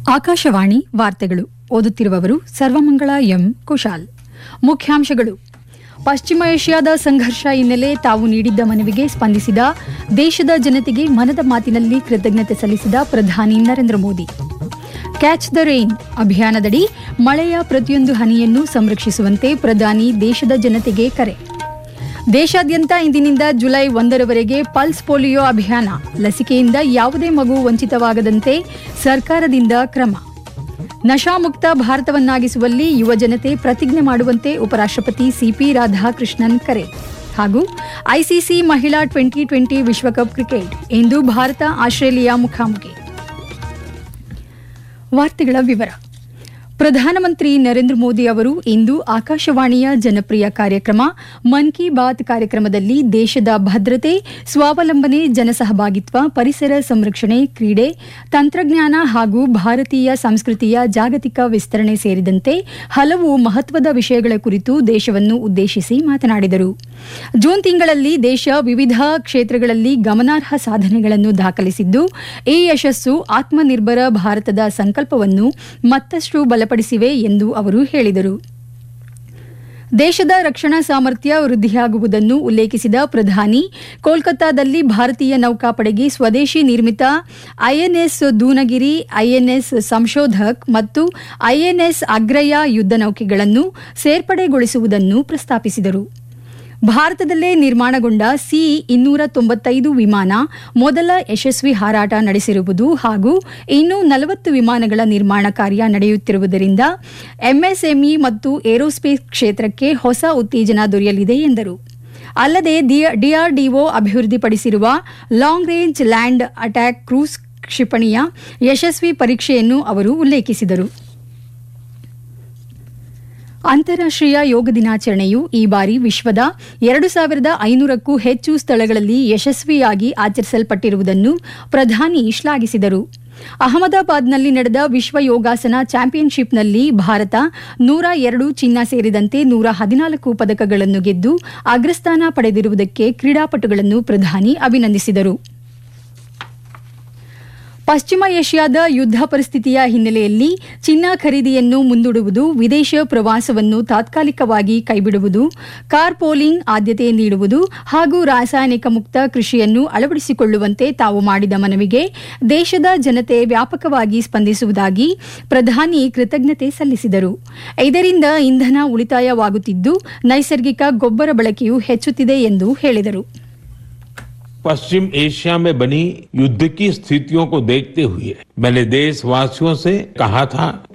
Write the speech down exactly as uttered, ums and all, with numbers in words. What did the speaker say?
ಆಕಾಶವಾಣಿ ವಾರ್ತೆಗಳು ಓದುತ್ತಿರುವವರು ಸರ್ವಮಂಗಳ ಎಂ ಕುಶಾಲ್. ಮುಖ್ಯಾಂಶಗಳು. ಪಶ್ಚಿಮ ಏಷ್ಯಾದ ಸಂಘರ್ಷ ಹಿನ್ನೆಲೆ ತಾವು ನೀಡಿದ್ದ ಮನವಿಗೆ ಸ್ಪಂದಿಸಿದ ದೇಶದ ಜನತೆಗೆ ಮನದ ಮಾತಿನಲ್ಲಿ ಕೃತಜ್ಞತೆ ಸಲ್ಲಿಸಿದ ಪ್ರಧಾನಿ Narendra Modi. Catch the rain ಅಭಿಯಾನದಡಿ ಮಳೆಯ ಪ್ರತಿಯೊಂದು ಹನಿಯನ್ನು ಸಂರಕ್ಷಿಸುವಂತೆ ಪ್ರಧಾನಿ ದೇಶದ ಜನತೆಗೆ ಕರೆ. ದೇಶಾದ್ಯಂತ ಇಂದಿನಿಂದ ಜುಲೈ ಒಂದರವರೆಗೆ ಪಲ್ಸ್ ಪೋಲಿಯೋ ಅಭಿಯಾನ, ಲಸಿಕೆಯಿಂದ ಯಾವುದೇ ಮಗು ವಂಚಿತವಾಗದಂತೆ ಸರ್ಕಾರದಿಂದ ಕ್ರಮ. ನಶಾಮುಕ್ತ ಭಾರತವನ್ನಾಗಿಸುವಲ್ಲಿ ಯುವ ಜನತೆ ಪ್ರತಿಜ್ಞೆ ಮಾಡುವಂತೆ ಉಪರಾಷ್ಟ್ರಪತಿ ಸಿಪಿ ರಾಧಾಕೃಷ್ಣನ್ ಕರೆ. ಹಾಗೂ ಐಸಿಸಿ ಮಹಿಳಾ ಟ್ವೆಂಟಿ ಟ್ವೆಂಟಿ ವಿಶ್ವಕಪ್ ಕ್ರಿಕೆಟ್ ಇಂದು ಭಾರತ ಆಸ್ಟ್ರೇಲಿಯಾ ಮುಖಾಮುಖಿ. ವಾರ್ತೆಗಳ ವಿವರ. ಪ್ರಧಾನಮಂತ್ರಿ ನರೇಂದ್ರ ಮೋದಿ ಅವರು ಇಂದು ಆಕಾಶವಾಣಿಯ ಜನಪ್ರಿಯ ಕಾರ್ಯಕ್ರಮ ಮನ್ ಕಿ ಬಾತ್ ಕಾರ್ಯಕ್ರಮದಲ್ಲಿ ದೇಶದ ಭದ್ರತೆ, ಸ್ವಾವಲಂಬನೆ, ಜನಸಹಭಾಗಿತ್ವ, ಪರಿಸರ ಸಂರಕ್ಷಣೆ, ಕ್ರೀಡೆ, ತಂತ್ರಜ್ಞಾನ ಹಾಗೂ ಭಾರತೀಯ ಸಂಸ್ಕೃತಿಯ ಜಾಗತಿಕ ವಿಸ್ತರಣೆ ಸೇರಿದಂತೆ ಹಲವು ಮಹತ್ವದ ವಿಷಯಗಳ ಕುರಿತು ದೇಶವನ್ನು ಉದ್ದೇಶಿಸಿ ಮಾತನಾಡಿದರು. ಜೂನ್ ತಿಂಗಳಲ್ಲಿ ದೇಶ ವಿವಿಧ ಕ್ಷೇತ್ರಗಳಲ್ಲಿ ಗಮನಾರ್ಹ ಸಾಧನೆಗಳನ್ನು ದಾಖಲಿಸಿದ್ದು, ಈ ಯಶಸ್ಸು ಆತ್ಮನಿರ್ಭರ ಭಾರತದ ಸಂಕಲ್ಪವನ್ನು ಮತ್ತಷ್ಟು ಬಲಪಡಿಸಿವೆ ಎಂದು ಅವರು ಹೇಳಿದರು. ದೇಶದ ರಕ್ಷಣಾ ಸಾಮರ್ಥ್ಯ ವೃದ್ಧಿಯಾಗುವುದನ್ನು ಉಲ್ಲೇಖಿಸಿದ ಪ್ರಧಾನಿ, ಕೋಲ್ಕತ್ತಾದಲ್ಲಿ ಭಾರತೀಯ ನೌಕಾಪಡೆಗೆ ಸ್ವದೇಶಿ ನಿರ್ಮಿತ ಐಎನ್ಎಸ್ ದೂನಗಿರಿ, ಐಎನ್ಎಸ್ ಸಂಶೋಧಕ್ ಮತ್ತು ಐಎನ್ಎಸ್ ಅಗ್ರಯ ಯುದ್ಧ ನೌಕೆಗಳನ್ನು ಸೇರ್ಪಡೆಗೊಳಿಸುವುದನ್ನು ಪ್ರಸ್ತಾಪಿಸಿದರು. ಭಾರತದಲ್ಲೇ ನಿರ್ಮಾಣಗೊಂಡ ಸಿ ಇನ್ನೂರ ತೊಂಬತ್ತೈದು ವಿಮಾನ ಮೊದಲ ಯಶಸ್ವಿ ಹಾರಾಟ ನಡೆಸಿರುವುದು ಹಾಗೂ ಇನ್ನೂ ನಲವತ್ತು ವಿಮಾನಗಳ ನಿರ್ಮಾಣ ಕಾರ್ಯ ನಡೆಯುತ್ತಿರುವುದರಿಂದ ಎಂಎಸ್ಎಂಇ ಮತ್ತು ಏರೋಸ್ಪೇಸ್ ಕ್ಷೇತ್ರಕ್ಕೆ ಹೊಸ ಉತ್ತೇಜನ ದೊರೆಯಲಿದೆ ಎಂದರು. ಅಲ್ಲದೆ ಡಿಆರ್ಡಿಒ ಅಭಿವೃದ್ಧಿಪಡಿಸಿರುವ long range land attack cruise ಕ್ಷಿಪಣಿಯ ಯಶಸ್ವಿ ಪರೀಕ್ಷೆಯನ್ನು ಅವರು ಉಲ್ಲೇಖಿಸಿದರು. ಅಂತಾರಾಷ್ಟ್ರೀಯ ಯೋಗ ದಿನಾಚರಣೆಯು ಈ ಬಾರಿ ವಿಶ್ವದ ಎರಡು ಸಾವಿರದ ಐನೂರಕ್ಕೂ ಹೆಚ್ಚು ಸ್ಥಳಗಳಲ್ಲಿ ಯಶಸ್ವಿಯಾಗಿ ಆಚರಿಸಲ್ಪಟ್ಟಿರುವುದನ್ನು ಪ್ರಧಾನಿ ಶ್ಲಾಘಿಸಿದರು. ಅಹಮದಾಬಾದ್ನಲ್ಲಿ ನಡೆದ ವಿಶ್ವ ಯೋಗಾಸನ ಚಾಂಪಿಯನ್ಶಿಪ್ನಲ್ಲಿ ಭಾರತ ನೂರ ಎರಡು ಚಿನ್ನ ಸೇರಿದಂತೆ ನೂರ ಹದಿನಾಲ್ಕು ಪದಕಗಳನ್ನು ಗೆದ್ದು ಅಗ್ರಸ್ಥಾನ ಪಡೆದಿರುವುದಕ್ಕೆ ಕ್ರೀಡಾಪಟುಗಳನ್ನು ಪ್ರಧಾನಿ ಅಭಿನಂದಿಸಿದರು. ಪಶ್ಚಿಮ ಏಷ್ಯಾದ ಯುದ್ಧ ಪರಿಸ್ಥಿತಿಯ ಹಿನ್ನೆಲೆಯಲ್ಲಿ ಚಿನ್ನ ಖರೀದಿಯನ್ನು ಮುಂದೂಡುವುದು, ವಿದೇಶ ಪ್ರವಾಸವನ್ನು ತಾತ್ಕಾಲಿಕವಾಗಿ ಕೈಬಿಡುವುದು, ಕಾರ್ ಪೋಲಿಂಗ್ ಆದ್ಯತೆ ನೀಡುವುದು ಹಾಗೂ ರಾಸಾಯನಿಕ ಮುಕ್ತ ಕೃಷಿಯನ್ನು ಅಳವಡಿಸಿಕೊಳ್ಳುವಂತೆ ತಾವು ಮಾಡಿದ ಮನವಿಗೆ ದೇಶದ ಜನತೆ ವ್ಯಾಪಕವಾಗಿ ಸ್ಪಂದಿಸುವುದಾಗಿ ಪ್ರಧಾನಿ ಕೃತಜ್ಞತೆ ಸಲ್ಲಿಸಿದರು. ಇದರಿಂದ ಇಂಧನ ಉಳಿತಾಯವಾಗುತ್ತಿದ್ದು, ನೈಸರ್ಗಿಕ ಗೊಬ್ಬರ ಬಳಕೆಯೂ ಹೆಚ್ಚುತ್ತಿದೆ ಎಂದು ಹೇಳಿದರು. पश्चिम एशिया में बनी युद्ध की स्थितियों को देखते हुए मैंने देशवासियों से कहा था